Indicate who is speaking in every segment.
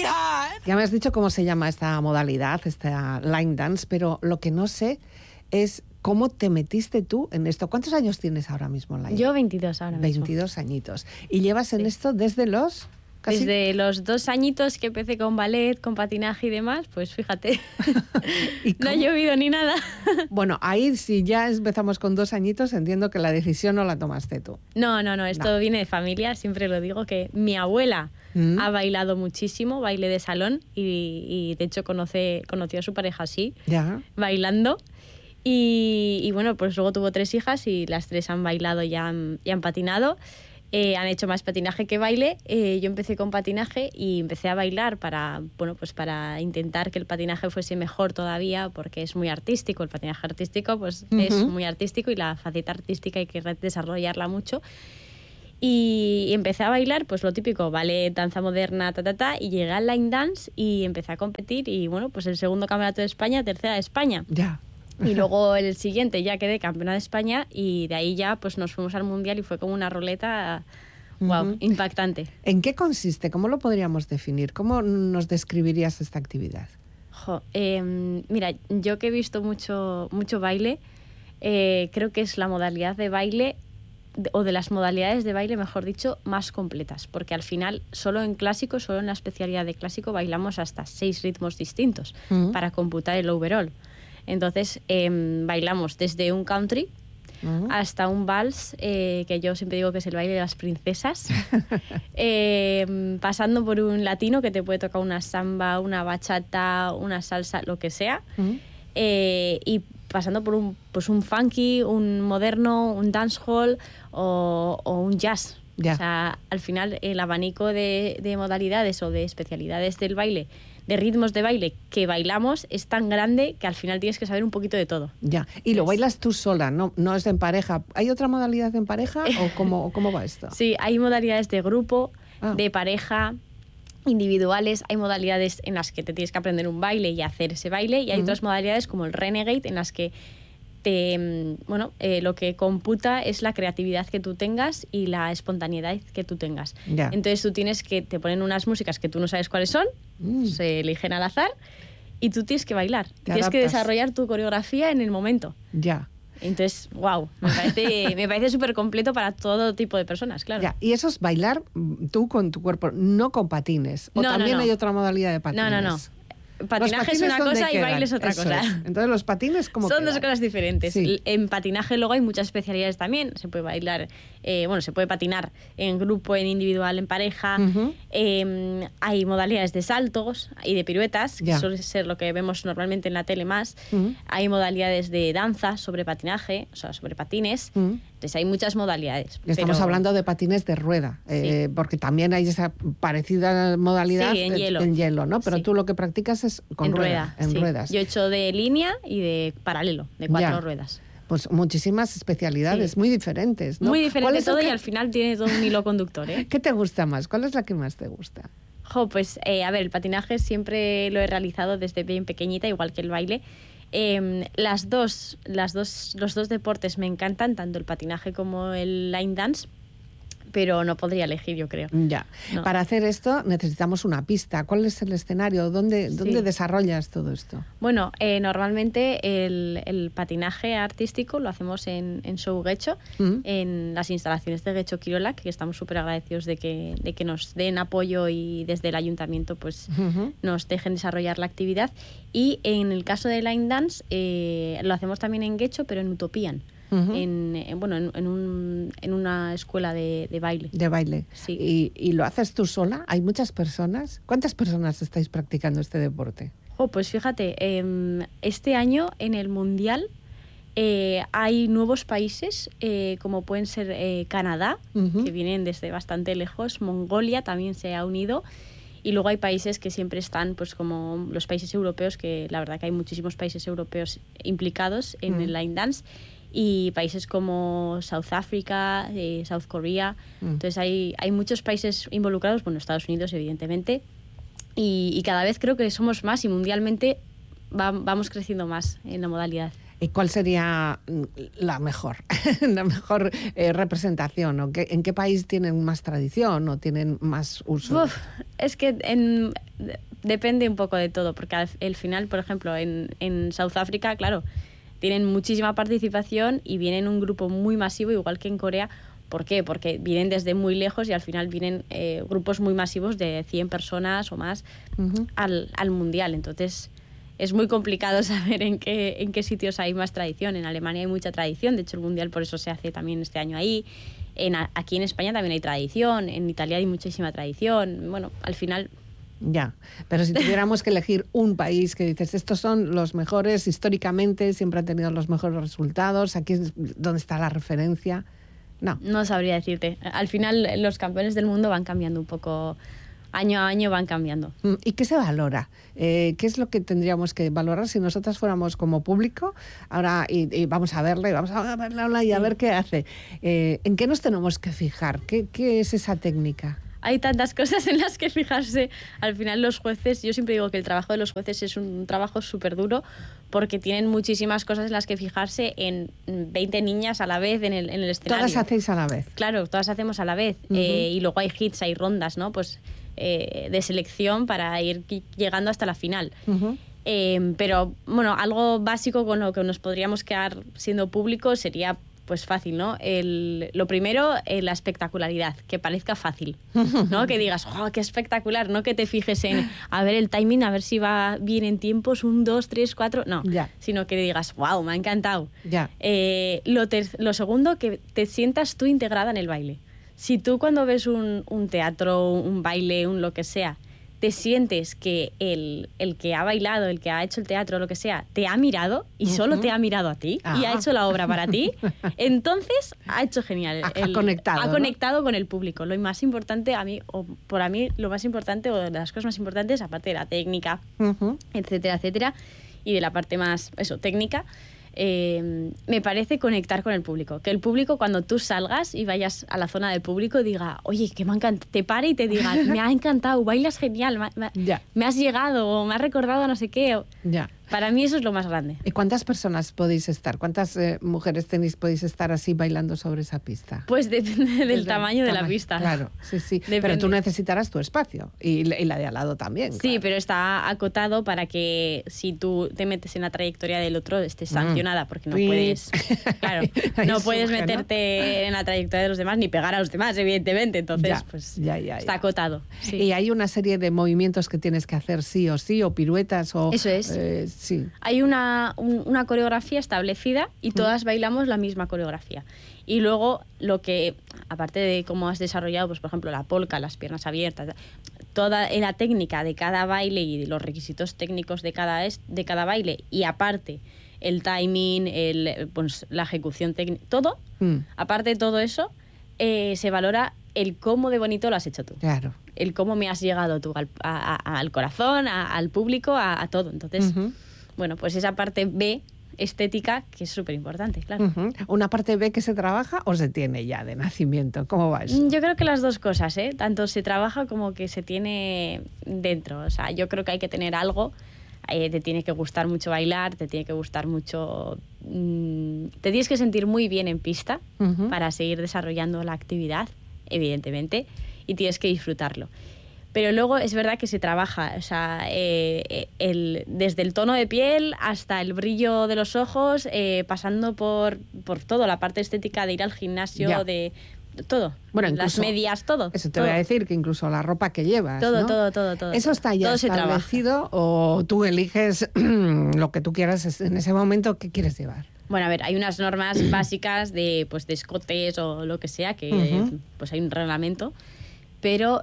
Speaker 1: sweetheart.
Speaker 2: Ya me has dicho cómo se llama esta modalidad, esta line dance, pero lo que no sé es cómo te metiste tú en esto. ¿Cuántos años tienes ahora mismo, Laia?
Speaker 3: Yo 22 ahora mismo.
Speaker 2: 22 añitos. ¿Y llevas en esto desde los...? ¿Casi?
Speaker 3: Desde los 2 añitos que empecé con ballet, con patinaje y demás, pues fíjate, no ha llovido ni nada.
Speaker 2: Bueno, ahí si ya empezamos con 2 añitos, entiendo que la decisión no la tomaste tú.
Speaker 3: No, esto viene de familia, siempre lo digo, que mi abuela ha bailado muchísimo, baile de salón, y de hecho conoció a su pareja así, bailando. Y bueno, pues luego tuvo 3 hijas y las 3 han bailado y han patinado. Han hecho más patinaje que baile. Yo empecé con patinaje y empecé a bailar para intentar que el patinaje fuese mejor todavía, porque es muy artístico. El patinaje artístico pues es muy artístico y la faceta artística hay que desarrollarla mucho. Y empecé a bailar, pues lo típico, ballet, danza moderna, y llegué al line dance y empecé a competir y bueno, pues el segundo campeonato de España, tercera de España.
Speaker 2: Ya.
Speaker 3: Y luego el siguiente ya quedé campeona de España y de ahí ya pues nos fuimos al Mundial y fue como una roleta, wow, impactante.
Speaker 2: ¿En qué consiste? ¿Cómo lo podríamos definir? ¿Cómo nos describirías esta actividad?
Speaker 3: Mira, yo que he visto mucho baile, creo que es la modalidad de baile, o de las modalidades de baile, mejor dicho, más completas, porque al final solo en clásico, solo en la especialidad de clásico bailamos hasta 6 ritmos distintos para computar el overall. Entonces bailamos desde un country hasta un vals, que yo siempre digo que es el baile de las princesas, pasando por un latino que te puede tocar una samba, una bachata, una salsa, lo que sea, y pasando por un funky, un moderno, un dancehall o un jazz.
Speaker 2: Ya.
Speaker 3: O sea, al final el abanico de modalidades o de especialidades del baile, de ritmos de baile que bailamos, es tan grande que al final tienes que saber un poquito de todo.
Speaker 2: Ya. Y lo bailas tú sola, no es en pareja. ¿Hay otra modalidad en pareja o cómo va esto?
Speaker 3: Sí, hay modalidades de grupo, de pareja, individuales. Hay modalidades en las que te tienes que aprender un baile y hacer ese baile, y hay otras modalidades como el Renegade en las que lo que computa es la creatividad que tú tengas y la espontaneidad que tú tengas.
Speaker 2: Ya.
Speaker 3: Entonces tú te ponen unas músicas que tú no sabes cuáles son, se eligen al azar y tú tienes que bailar. Tienes que desarrollar tu coreografía en el momento.
Speaker 2: Ya.
Speaker 3: Entonces, wow, me parece súper completo para todo tipo de personas, claro.
Speaker 2: Ya. Y eso es bailar tú con tu cuerpo, no con patines. O también hay otra modalidad de patines.
Speaker 3: No. Patinaje es una cosa y baile es otra cosa.
Speaker 2: Entonces los patines, ¿cómo
Speaker 3: son
Speaker 2: quedan?
Speaker 3: 2 cosas diferentes.
Speaker 2: Sí.
Speaker 3: En patinaje luego hay muchas especialidades también. Se puede bailar, se puede patinar en grupo, en individual, en pareja. Hay modalidades de saltos y de piruetas, que suele ser lo que vemos normalmente en la tele más. Hay modalidades de danza sobre patinaje, o sea, sobre patines. Entonces hay muchas modalidades.
Speaker 2: Estamos hablando de patines de rueda, porque también hay esa parecida modalidad en hielo, ¿no? Pero tú lo que practicas es con ruedas.
Speaker 3: Yo he hecho de línea y de paralelo, de 4 ruedas.
Speaker 2: Pues muchísimas especialidades, muy diferentes, ¿no?
Speaker 3: Muy diferente todo y al final tiene todo un hilo conductor, ¿eh?
Speaker 2: ¿Qué te gusta más? ¿Cuál es la que más te gusta?
Speaker 3: Pues, el patinaje siempre lo he realizado desde bien pequeñita, igual que el baile. Los dos deportes me encantan, tanto el patinaje como el line dance, pero no podría elegir, yo creo.
Speaker 2: Ya. No. Para hacer esto necesitamos una pista. ¿Cuál es el escenario? ¿Dónde desarrollas todo esto?
Speaker 3: Bueno, normalmente el patinaje artístico lo hacemos en Show Getxo, en las instalaciones de Getxo Kirolak, que estamos súper agradecidos de que nos den apoyo y desde el ayuntamiento pues nos dejen desarrollar la actividad. Y en el caso de line dance lo hacemos también en Getxo, pero en Utopian. En una escuela de baile.
Speaker 2: De baile.
Speaker 3: Sí.
Speaker 2: ¿Y lo haces tú sola? ¿Hay muchas personas? ¿Cuántas personas estáis practicando este deporte?
Speaker 3: Pues fíjate, este año en el Mundial hay nuevos países, como pueden ser Canadá, que vienen desde bastante lejos, Mongolia también se ha unido, y luego hay países que siempre están, pues como los países europeos, que la verdad que hay muchísimos países europeos implicados en el line dance, y países como South Africa, South Korea. Entonces hay muchos países involucrados, bueno, Estados Unidos evidentemente, y cada vez creo que somos más y mundialmente vamos creciendo más en la modalidad.
Speaker 2: ¿Y cuál sería la mejor, representación? ¿O en qué país tienen más tradición o tienen más uso?
Speaker 3: Es que depende un poco de todo, porque al final, por ejemplo, en Sudáfrica, claro, tienen muchísima participación y vienen un grupo muy masivo, igual que en Corea. ¿Por qué? Porque vienen desde muy lejos y al final vienen grupos muy masivos de 100 personas o más al Mundial. Entonces es muy complicado saber en qué sitios hay más tradición. En Alemania hay mucha tradición, de hecho el Mundial por eso se hace también este año ahí. Aquí en España también hay tradición, en Italia hay muchísima tradición. Bueno, al final...
Speaker 2: Ya, pero si tuviéramos que elegir un país que dices, estos son los mejores históricamente, siempre han tenido los mejores resultados, aquí es donde está la referencia... No
Speaker 3: sabría decirte. Al final los campeones del mundo van cambiando un poco, año a año van cambiando.
Speaker 2: ¿Y qué se valora? ¿Qué es lo que tendríamos que valorar si nosotras fuéramos como público? Ahora y vamos a verla y a ver qué hace. ¿En qué nos tenemos que fijar? ¿Qué es esa técnica?
Speaker 3: Hay tantas cosas en las que fijarse. Al final los jueces, yo siempre digo que el trabajo de los jueces es un trabajo súper duro porque tienen muchísimas cosas en las que fijarse en 20 niñas a la vez en el escenario.
Speaker 2: ¿Todas hacéis a la vez?
Speaker 3: Claro, todas hacemos a la vez. Y luego hay hits, hay rondas, ¿no? Pues de selección para ir llegando hasta la final. Pero, bueno, algo básico con lo que nos podríamos quedar siendo público sería... Pues fácil, ¿no? Lo primero, la espectacularidad, que parezca fácil, ¿no? Que digas, ¡oh, qué espectacular! No que te fijes en, a ver el timing, a ver si va bien en tiempos, 1, 2, 3, 4, no.
Speaker 2: Ya.
Speaker 3: Sino que digas, ¡wow, me ha encantado!
Speaker 2: Ya.
Speaker 3: Lo segundo, que te sientas tú integrada en el baile. Si tú cuando ves un teatro, un baile, un lo que sea, te sientes que el que ha bailado, el que ha hecho el teatro, lo que sea, te ha mirado y solo te ha mirado a ti y ha hecho la obra para ti, entonces ha hecho genial.
Speaker 2: Ha conectado.
Speaker 3: Ha conectado con el público. Lo más importante para mí, lo más importante o de las cosas más importantes, aparte de la técnica, etcétera, etcétera, y de la parte más, técnica, me parece conectar con el público. Que el público, cuando tú salgas y vayas a la zona del público, diga, oye, que me ha encantado, te pare y te diga, me ha encantado, bailas genial, me has llegado, o me has recordado no sé qué.
Speaker 2: Ya.
Speaker 3: Para mí eso es lo más grande.
Speaker 2: ¿Y cuántas personas podéis estar? ¿Cuántas mujeres podéis estar así bailando sobre esa pista?
Speaker 3: Pues depende del tamaño de la pista.
Speaker 2: Claro, sí. Depende. Pero tú necesitarás tu espacio y la de al lado también.
Speaker 3: Sí,
Speaker 2: claro.
Speaker 3: pero está acotado para que si tú te metes en la trayectoria del otro estés sancionada, porque no puedes, claro, no puedes meterte en la trayectoria de los demás ni pegar a los demás, evidentemente. Entonces, ya. Está acotado. Sí.
Speaker 2: Y hay una serie de movimientos que tienes que hacer sí, o piruetas o...
Speaker 3: Eso es.
Speaker 2: Sí.
Speaker 3: Hay una coreografía establecida y todas bailamos la misma coreografía. Y luego lo que, aparte de cómo has desarrollado, pues por ejemplo, la polka, las piernas abiertas, toda la técnica de cada baile y los requisitos técnicos de cada baile, y aparte el timing, pues, la ejecución técnica, todo, aparte de todo eso, se valora el cómo de bonito lo has hecho tú.
Speaker 2: Claro.
Speaker 3: El cómo me has llegado tú al corazón, al público, a todo. Entonces... Bueno, pues esa parte B, estética, que es súper importante, claro.
Speaker 2: ¿Una parte B que se trabaja o se tiene ya de nacimiento? ¿Cómo va eso?
Speaker 3: Yo creo que las dos cosas, ¿eh? Tanto se trabaja como que se tiene dentro. O sea, yo creo que hay que tener algo. Te tiene que gustar mucho bailar, te tiene que gustar mucho... te tienes que sentir muy bien en pista para seguir desarrollando la actividad, evidentemente, y tienes que disfrutarlo. Pero luego es verdad que se trabaja, o sea, desde el tono de piel hasta el brillo de los ojos, pasando por todo, la parte estética de ir al gimnasio, de todo.
Speaker 2: Bueno, incluso,
Speaker 3: las medias, todo.
Speaker 2: Eso te voy a decir, que incluso la ropa que llevas,
Speaker 3: todo,
Speaker 2: ¿no?
Speaker 3: todo.
Speaker 2: ¿Eso está ya establecido o tú eliges lo que tú quieras en ese momento que quieres llevar?
Speaker 3: Bueno, a ver, hay unas normas básicas de escotes o lo que sea, que pues hay un reglamento. Pero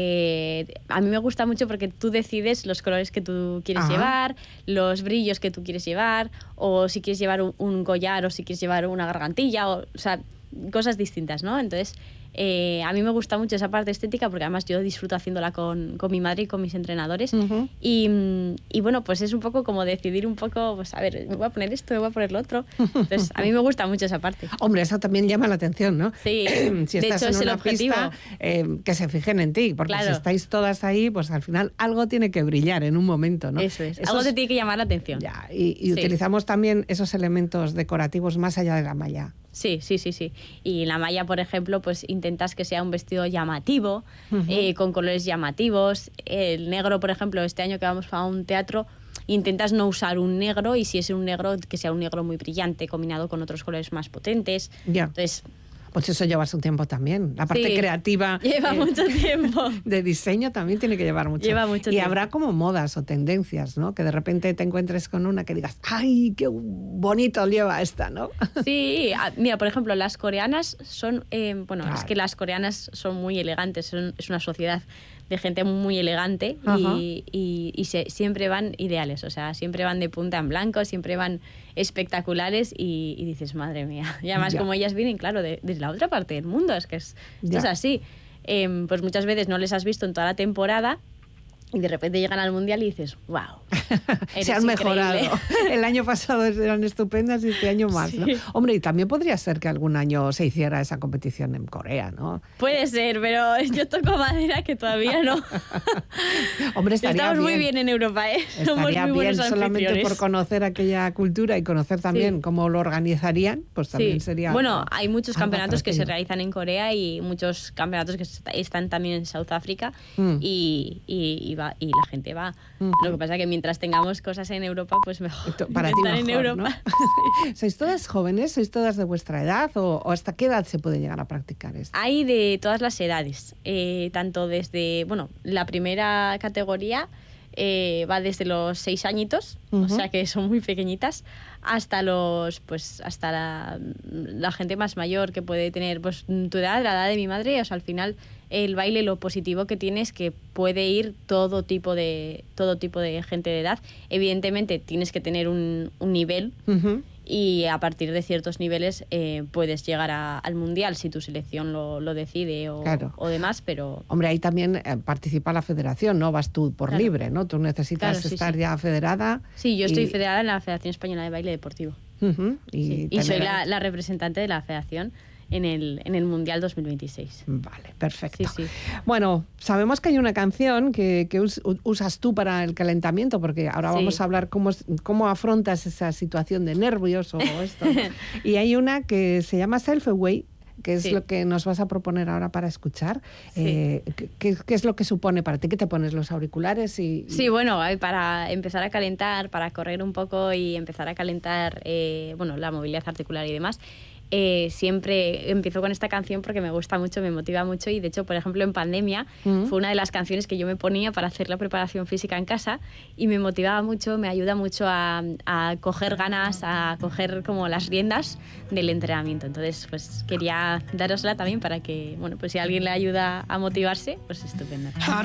Speaker 3: a mí me gusta mucho porque tú decides los colores que tú quieres llevar, los brillos que tú quieres llevar, o si quieres llevar un collar o si quieres llevar una gargantilla, o sea, cosas distintas, ¿no? Entonces, A mí me gusta mucho esa parte estética porque además yo disfruto haciéndola con mi madre y con mis entrenadores. Y bueno, pues es un poco como decidir un poco, pues a ver, me voy a poner esto, me voy a poner lo otro. Entonces, a mí me gusta mucho esa parte.
Speaker 2: Hombre, eso también llama la atención, ¿no?
Speaker 3: Sí,
Speaker 2: si estás
Speaker 3: de hecho
Speaker 2: en
Speaker 3: es el
Speaker 2: una
Speaker 3: objetivo.
Speaker 2: Pista, que se fijen en ti, porque
Speaker 3: claro.
Speaker 2: si estáis todas ahí, pues al final algo tiene que brillar en un momento, ¿no?
Speaker 3: Eso es, algo te tiene que llamar la atención.
Speaker 2: Ya, y utilizamos también esos elementos decorativos más allá de la malla.
Speaker 3: Sí. Y la malla, por ejemplo, pues intentas que sea un vestido llamativo, con colores llamativos. El negro, por ejemplo, este año que vamos a un teatro, intentas no usar un negro, y si es un negro, que sea un negro muy brillante, combinado con otros colores más potentes.
Speaker 2: Ya.
Speaker 3: Entonces,
Speaker 2: pues eso lleva su tiempo también. La parte creativa.
Speaker 3: Lleva mucho tiempo.
Speaker 2: De diseño también tiene que llevar mucho.
Speaker 3: Lleva mucho tiempo.
Speaker 2: Y habrá como modas o tendencias, ¿no? Que de repente te encuentres con una que digas, ¡ay, qué bonito lleva esta!, ¿no?
Speaker 3: Sí, mira, por ejemplo, las coreanas son...
Speaker 2: Claro.
Speaker 3: Es que las coreanas son muy elegantes, es una sociedad de gente muy elegante y siempre van ideales, o sea, siempre van de punta en blanco, siempre van espectaculares y dices, madre mía. Y además como ellas vienen, claro, de la otra parte del mundo, es que esto es así. Pues muchas veces no les has visto en toda la temporada y de repente llegan al Mundial y dices, wow,
Speaker 2: se han mejorado. El año pasado eran estupendas y este año más, ¿no? Hombre, y también podría ser que algún año se hiciera esa competición en Corea, ¿no?
Speaker 3: Puede ser, pero yo toco madera que todavía no.
Speaker 2: Hombre,
Speaker 3: estamos muy bien en Europa, ¿eh? Somos muy buenos anfitriones.
Speaker 2: Solamente por conocer aquella cultura y conocer también cómo lo organizarían, pues también sería...
Speaker 3: Bueno, hay muchos campeonatos que se realizan en Corea y muchos campeonatos que están también en South África y la gente va. Lo que pasa es que mientras tengamos cosas en Europa, pues mejor.
Speaker 2: Para ti mejor,
Speaker 3: en Europa.
Speaker 2: ¿No? ¿Sois todas jóvenes? ¿Sois todas de vuestra edad? ¿O hasta qué edad se puede llegar a practicar esto?
Speaker 3: Hay de todas las edades. Tanto desde, la primera categoría va desde los 6 añitos, o sea que son muy pequeñitas, hasta la gente más mayor que puede tener pues tu edad, la edad de mi madre. O sea, al final el baile, lo positivo que tiene es que puede ir todo tipo de gente de edad. Evidentemente tienes que tener un nivel y a partir de ciertos niveles puedes llegar al Mundial si tu selección lo decide o demás, pero...
Speaker 2: Hombre, ahí también participa la federación, ¿no? Vas tú por libre, ¿no? Tú necesitas estar ya federada.
Speaker 3: Sí, yo estoy federada en la Federación Española de Baile Deportivo. Y soy la representante de la federación en el Mundial 2026.
Speaker 2: Vale, perfecto.
Speaker 3: Sí.
Speaker 2: Bueno, sabemos que hay una canción que usas tú para el calentamiento, porque ahora vamos a hablar cómo afrontas esa situación de nervios o esto, ¿no? Y hay una que se llama Self Away, que es lo que nos vas a proponer ahora para escuchar. ¿Qué es lo que supone para ti? ¿Qué te pones, los auriculares?
Speaker 3: Sí, bueno, para empezar a calentar, para correr un poco y empezar a calentar la movilidad articular y demás, siempre empiezo con esta canción porque me gusta mucho, me motiva mucho y de hecho, por ejemplo, en pandemia fue una de las canciones que yo me ponía para hacer la preparación física en casa y me motivaba mucho, me ayuda mucho a coger ganas, a coger como las riendas del entrenamiento. Entonces, pues quería darosla también para que, pues si a alguien le ayuda a motivarse, pues estupendo.